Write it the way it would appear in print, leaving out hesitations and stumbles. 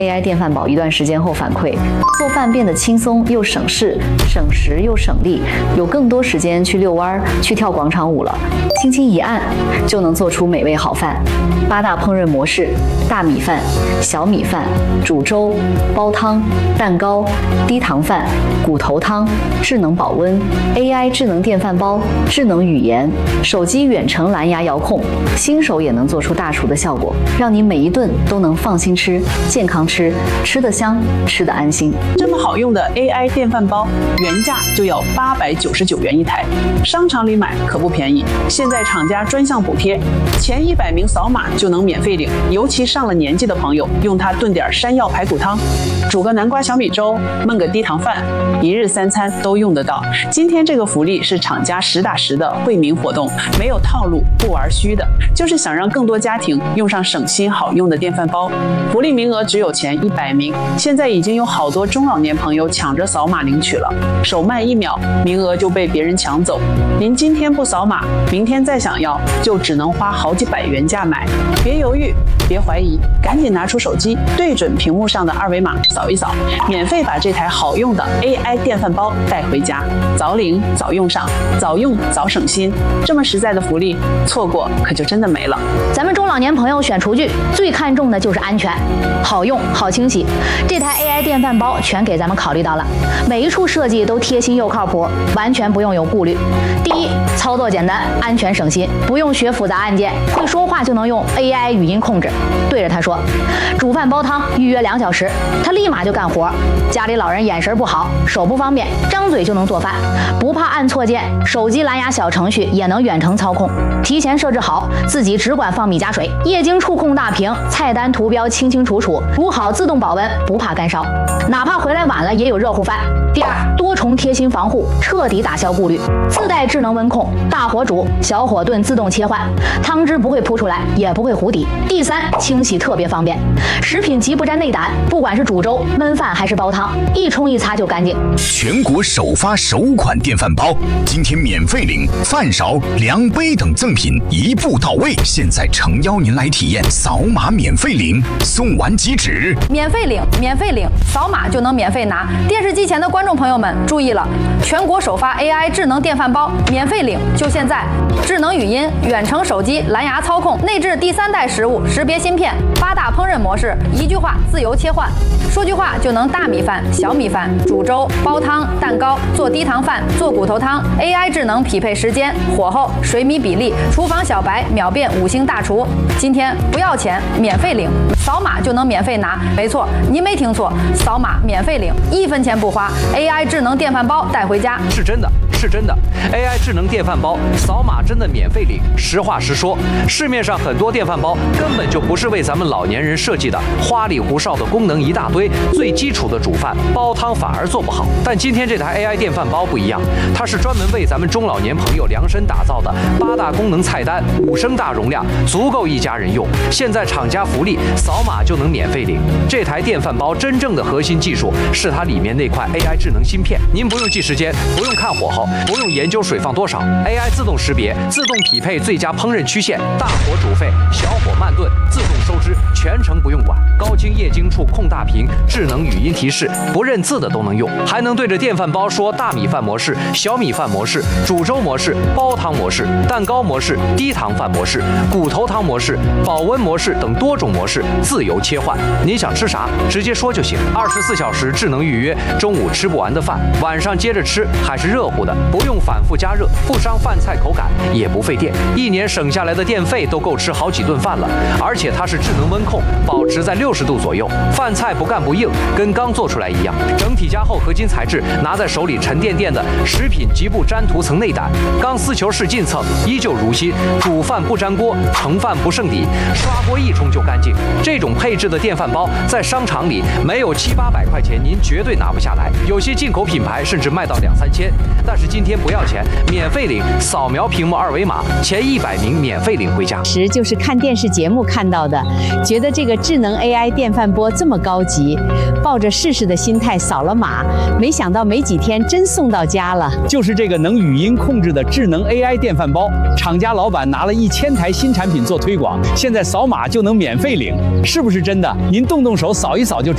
AI 电饭煲一段时间后反馈，做饭变得轻松又省事，省时又省力，有更多时间去遛弯、去跳广场舞了。轻轻一按，就能做出美味好饭。8大烹饪模式：大米饭、小米饭、煮粥、煲汤、蛋糕、低糖饭、骨头汤、智能保温、AI 智能电饭煲、智能语言、手机远程蓝牙遥控，新手也能做出大厨的效果，让你每一顿都能放心吃、健康吃，吃得香，吃得安心。 这么好用的 AI 电饭煲，原价就要899元一台，商场里买可不便宜。现在厂家专项补贴，前100名扫码就能免费领。尤其上了年纪的朋友，用它炖点山药排骨汤，煮个南瓜小米粥，焖个低糖饭，一日3餐都用得到。今天这个福利是厂家实打实的惠民活动，没有套路，不玩虚的，就是想让更多家庭用上省心好用的电饭煲。福利名额只有前100名，现在已经有好多中老年朋友抢着扫码领取了，手慢1秒，名额就被别人抢走。您今天不扫码，明天再想要，就只能花好几百元价买。别犹豫，别怀疑，赶紧拿出手机，对准屏幕上的2维码扫一扫，免费把这台好用的 AI 电饭煲带回家，早领早用上，早用早省心。这么实在的福利，错过可就真的没了。 咱们中老年朋友选厨具最看重的就是安全，好用好清洗。这台 AI 电饭煲全给咱们考虑到了，每一处设计都贴心又靠谱，完全不用有顾虑。第一，操作简单，安全省心，不用学复杂按键，会说话就能用 AI 语音控制，对着它说煮饭煲汤预约2小时，它立马就干活。家里老人眼神不好，手不方便，张嘴就能做饭，不怕按错键，手机蓝牙小程序也能远程操控，提前设置好，自己只管放米加水，液晶触控大屏，菜单图标清清楚楚，煮好自动保温，不怕干烧，哪怕回来晚了也有热乎饭。第二，多重贴心防护，彻底打消顾虑，自带智能温控，大火煮小火炖自动切换，汤汁不会扑出来，也不会糊底。第三，清洗特别方便，食品极不沾内胆，不管是煮粥、焖饭还是煲汤，一冲一擦就干净。 全国首发首款电饭煲，今天免费领饭勺、量杯等赠品一步到位。现在诚邀您来体验，扫码免费领，送完即止。 免费领，免费领，扫码就能免费拿。电视机前的观众朋友们注意了，全国首发 AI 智能电饭煲，免费领就现在！智能语音、远程手机蓝牙操控，内置第3代食物识别芯片，8大烹饪模式，一句话自由切换，说句话就能大米饭、小米饭、煮粥、煲汤、蛋糕、做低糖饭、做骨头汤。AI 智能匹配时间、火候、水米比例，厨房小白秒变5星大厨。今天不要钱，免费领，扫码就能免费拿。没错，您没听错，扫码免费领，1分钱不花。AI 智能电饭煲带回家， 是真的。是真的 ，AI 智能电饭煲扫码真的免费领。实话实说，市面上很多电饭煲根本就不是为咱们老年人设计的，花里胡哨的功能一大堆，最基础的煮饭煲汤反而做不好。但今天这台 AI 电饭煲不一样，它是专门为咱们中老年朋友量身打造的，8大功能菜单，5升大容量，足够一家人用。现在厂家福利，扫码就能免费领。这台电饭煲真正的核心技术是它里面那块 AI 智能芯片，您不用记时间，不用看火候。不用研究水放多少 ，AI 自动识别，自动匹配最佳烹饪曲线，大火煮沸，小火慢炖，自动收汁，全程不用管。高清液晶触控大屏，智能语音提示，不认字的都能用，还能对着电饭煲说大米饭模式、小米饭模式、煮粥模式、煲汤模式、蛋糕模式、低糖饭模式、骨头汤模式、保温模式等多种模式自由切换。你想吃啥，直接说就行。24小时智能预约，中午吃不完的饭，晚上接着吃还是热乎的。不用反复加热，不伤饭菜口感，也不费电，1年省下来的电费都够吃好几顿饭了。而且它是智能温控，保持在60度左右，饭菜不干不硬，跟刚做出来一样。整体加厚合金材质，拿在手里沉甸甸的，食品极不沾涂层内胆，钢丝球式进蹭，依旧如新。煮饭不粘锅，盛饭不剩底，刷锅一冲就干净。这种配置的电饭煲，在商场里没有700-800块钱，您绝对拿不下来。有些进口品牌甚至卖到2-3千，但是今天不要钱，免费领，扫描屏幕2维码，前100名免费领回家。 就是看电视节目看到的，觉得这个智能 AI 电饭锅这么高级，抱着试试的心态扫了码，没想到没几天真送到家了。 就是这个能语音控制的智能 AI 电饭煲，厂家老板拿了1000台新产品做推广，现在扫码就能免费领，是不是真的？您动动手扫一扫就知道。